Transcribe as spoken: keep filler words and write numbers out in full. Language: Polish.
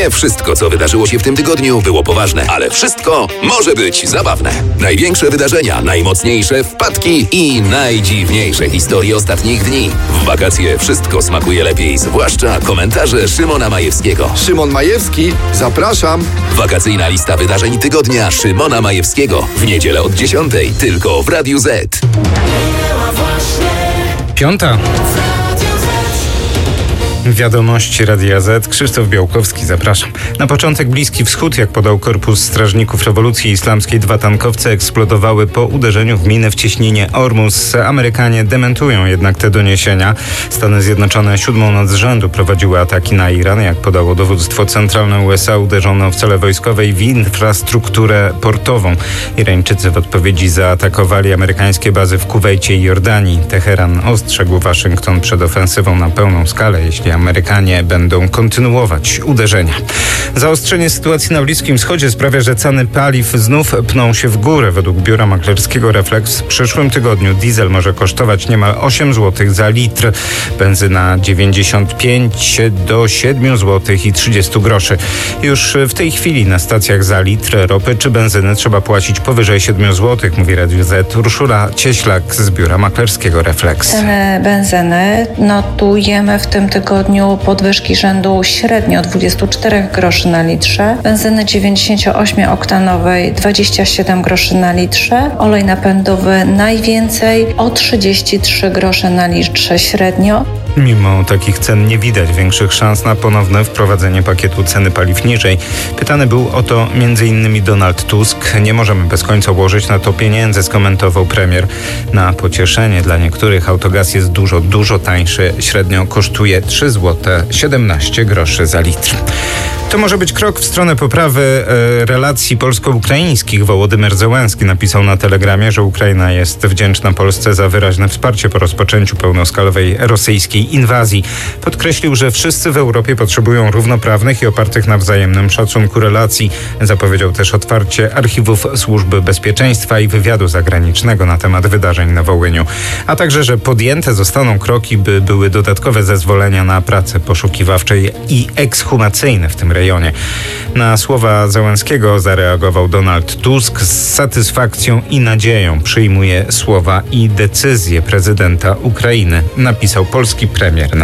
Nie wszystko, co wydarzyło się w tym tygodniu, było poważne, ale wszystko może być zabawne. Największe wydarzenia, najmocniejsze wpadki i najdziwniejsze historie ostatnich dni. W wakacje wszystko smakuje lepiej, zwłaszcza komentarze Szymona Majewskiego. Szymon Majewski, zapraszam. Wakacyjna lista wydarzeń tygodnia Szymona Majewskiego. W niedzielę od dziesiątej, tylko w Radiu Z. Piąta. Wiadomości Radia Z. Krzysztof Białkowski, zapraszam. Na początek Bliski Wschód, jak podał Korpus Strażników Rewolucji Islamskiej, dwa tankowce eksplodowały po uderzeniu w minę w cieśninie Ormus. Amerykanie dementują jednak te doniesienia. Stany Zjednoczone siódmą noc z rzędu prowadziły ataki na Iran. Jak podało dowództwo centralne U S A, uderzono w cele wojskowe i w infrastrukturę portową. Irańczycy w odpowiedzi zaatakowali amerykańskie bazy w Kuwejcie i Jordanii. Teheran ostrzegł Waszyngton przed ofensywą na pełną skalę, jeśli Amerykanie będą kontynuować uderzenia. Zaostrzenie sytuacji na Bliskim Wschodzie sprawia, że ceny paliw znów pną się w górę. Według biura maklerskiego Reflex w przyszłym tygodniu diesel może kosztować niemal osiem złotych za litr, benzyna dziewięćdziesiąt pięć do siedmiu złotych i trzydziestu groszy. Już w tej chwili na stacjach za litr ropy czy benzyny trzeba płacić powyżej siedmiu złotych, mówi Radiu Z Urszula Cieślak z biura maklerskiego Reflex. Ceny benzyny notujemy w tym tygodniu podwyżki rzędu średnio dwadzieścia cztery groszy na litrze, benzyny dziewięćdziesięcioośmioktanowej dwadzieścia siedem groszy na litrze, olej napędowy najwięcej o trzydzieści trzy grosze na litrze średnio. Mimo takich cen nie widać większych szans na ponowne wprowadzenie pakietu ceny paliw niżej. Pytany był o to między innymi Donald Tusk. Nie możemy bez końca ułożyć na to pieniędzy, skomentował premier. Na pocieszenie dla niektórych autogaz jest dużo, dużo tańszy. Średnio kosztuje trzy złote siedemnaście groszy za litr. To może być krok w stronę poprawy e, relacji polsko-ukraińskich. Wołodymyr Zełenski napisał na Telegramie, że Ukraina jest wdzięczna Polsce za wyraźne wsparcie po rozpoczęciu pełnoskalowej rosyjskiej inwazji. Podkreślił, że wszyscy w Europie potrzebują równoprawnych i opartych na wzajemnym szacunku relacji. Zapowiedział też otwarcie archiwów Służby Bezpieczeństwa i Wywiadu Zagranicznego na temat wydarzeń na Wołyniu. A także, że podjęte zostaną kroki, by były dodatkowe zezwolenia na pracę poszukiwawczej i ekshumacyjne w tym rejonie. Na słowa Zełenskiego zareagował Donald Tusk. Z satysfakcją i nadzieją przyjmuje słowa i decyzje prezydenta Ukrainy, napisał polski premier.